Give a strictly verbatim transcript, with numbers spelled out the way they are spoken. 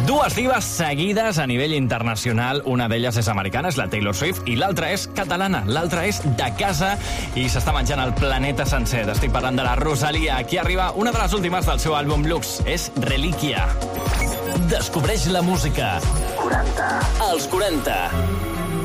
Dues divas seguides a nivell internacional. Una d'elles és americana, és la Taylor Swift, i l'altra és catalana, l'altra és de casa i s'està menjant el planeta sencer. Estic parlant de la Rosalia. Aquí arriba una de les últimes del seu àlbum Lux. És Relíquia. Descobreix la música. quaranta. Els quaranta.